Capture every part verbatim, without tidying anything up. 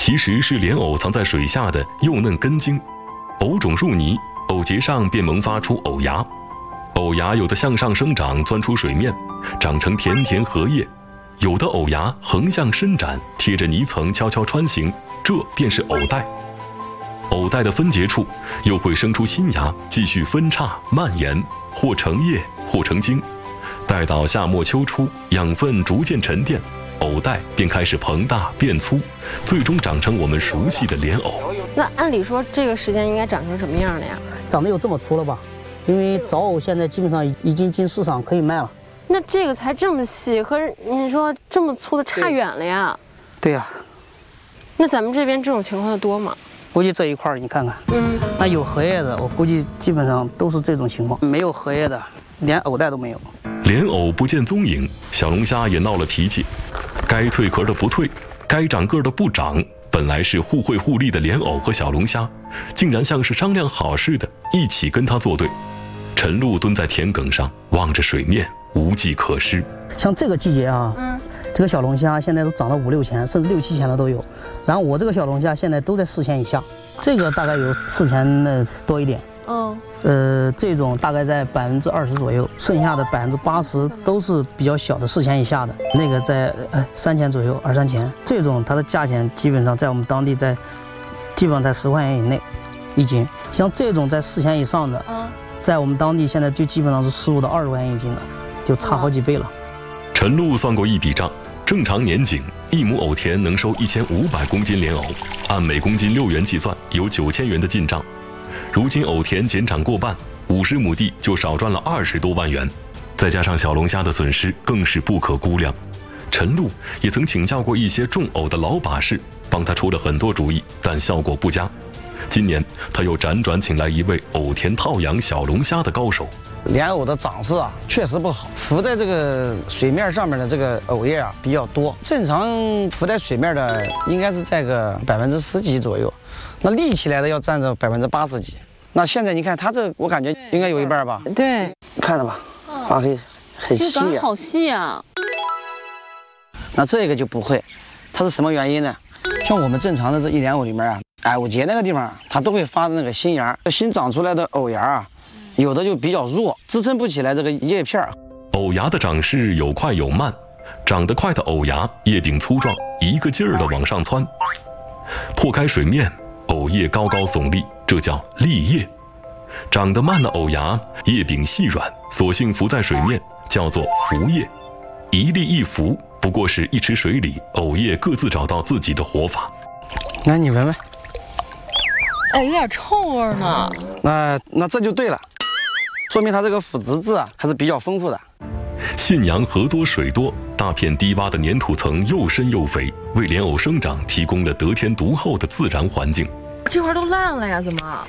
其实是莲藕藏在水下的幼嫩根茎，藕种入泥，藕节上便萌发出藕芽，藕芽有的向上生长，钻出水面，长成甜甜荷叶；有的藕芽横向伸展，贴着泥层悄悄穿行，这便是藕带。藕带的分节处又会生出新芽，继续分叉蔓延，或成叶，或成茎。待到夏末秋初，养分逐渐沉淀，藕带便开始膨大变粗，最终长成我们熟悉的莲藕。 那按理说这个时间应该长成什么样的呀？ 长得有这么粗了吧？因为枣藕现在基本上已经进市场可以卖了。 那这个才这么细，和你说这么粗的差远了呀。 对呀、啊。 那咱们这边这种情况的多吗？ 估计这一块你看看， 嗯， 那有荷叶的，我估计基本上都是这种情况；没有荷叶的，连藕带都没有。 莲藕不见踪影，小龙虾也闹了脾气，该蜕壳的不蜕，该长个的不长。本来是互惠互利的莲藕和小龙虾，竟然像是商量好似的，一起跟他作对。陈露蹲在田埂上，望着水面，无计可施。 像这个季节啊，嗯，这个小龙虾现在都涨到五六千，甚至六七千的都有。然后我这个小龙虾现在都在四千以下，这个大概有四千的多一点。 嗯， 呃，这种大概在百分之二十左右，剩下的百分之八十都是比较小的，四千以下的，那个在呃三千左右，二三千。这种它的价钱基本上在我们当地在，基本上在十块钱以内一斤。像这种在四千以上的，嗯，在我们当地现在就基本上是十五到二十块钱一斤了，就差好几倍了。 陈露算过一笔账，正常年景，一亩藕田能收一千五百公斤莲藕，按每公斤六元计算，有九千元的进账。如今藕田减产过半，五十亩地就少赚了二十多万元，再加上小龙虾的损失，更是不可估量。陈露也曾请教过一些种藕的老把式，帮他出了很多主意，但效果不佳。今年他又辗转请来一位藕田套养小龙虾的高手。 莲藕的长势啊，确实不好，浮在这个水面上面的这个藕叶啊比较多，正常浮在水面的应该是在个百分之十几左右，那立起来的要占着百分之八十几。那现在你看它这，我感觉应该有一半吧？ 对， 看着吧，发黑很细啊， 好细啊。 那这个就不会，它是什么原因呢？像我们正常的这一莲藕里面啊，哎，藕节那个地方它都会发那个新芽，新长出来的藕芽啊。有的就比较弱，支撑不起来这个叶片。 藕芽的长势有快有慢，长得快的藕芽叶柄粗壮，一个劲儿地往上窜，破开水面，藕叶高高耸立，这叫立叶。长得慢的藕芽叶柄细软，索性浮在水面，叫做浮叶。一立一浮，不过是一池水里藕叶各自找到自己的活法。 来，你闻闻。 哎，有点臭味呢。 那那这就对了。说明它这个腐殖质啊还是比较丰富的。 信阳河多水多，大片低洼的粘土层又深又肥，为莲藕生长提供了得天独厚的自然环境。 这块都烂了呀？怎么？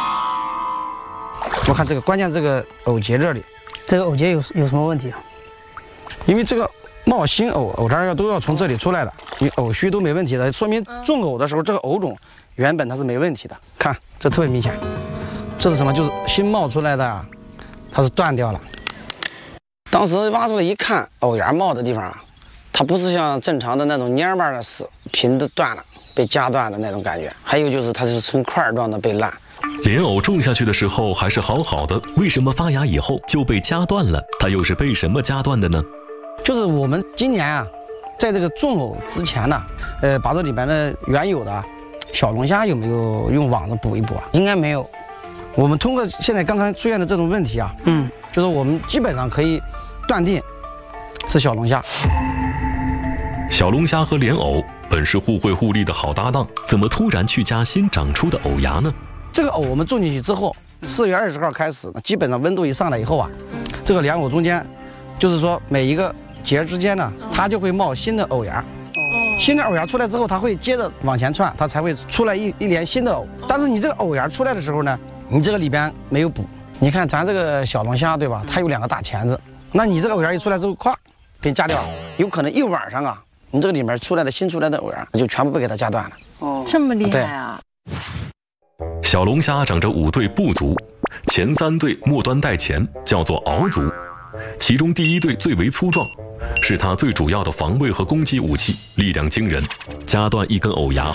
我看这个关键这个藕节这里， 这个藕节有有什么问题啊？ 因为这个冒新藕，藕渣要都要从这里出来的，你藕须都没问题的，说明种藕的时候这个藕种原本它是没问题的。看这特别明显，这是什么？就是新冒出来的啊。它是断掉了，当时挖出来一看，藕芽冒的地方啊，它不是像正常的那种蔫巴的死，平的断了，被夹断的那种感觉。还有就是它是成块状的被烂。 莲藕种下去的时候还是好好的，为什么发芽以后就被夹断了？它又是被什么夹断的呢？ 就是我们今年啊，在这个种藕之前呢，呃，把这里面的原有的小龙虾有没有用网子补一补啊？应该没有。我们通过现在刚刚出现的这种问题啊，嗯，就是我们基本上可以断定是小龙虾。 小龙虾和莲藕本是互惠互利的好搭档，怎么突然去加新长出的藕芽呢？ 这个藕我们种进去之后，四月二十号开始，基本上温度一上来以后啊，这个莲藕中间，就是说每一个节之间呢，它就会冒新的藕芽。新的藕芽出来之后，它会接着往前窜，它才会出来一一连新的藕。但是你这个藕芽出来的时候呢，你这个里边没有补。你看咱这个小龙虾对吧？它有两个大钳子，那你这个藕芽一出来之后，咵，给你夹掉了。有可能一晚上啊，你这个里面出来的新出来的藕芽就全部被给它夹断了。 哦，这么厉害啊！ 小龙虾长着五对部足，前三对末端带钳，叫做螯足。其中第一对最为粗壮，是它最主要的防卫和攻击武器，力量惊人。夹断一根藕芽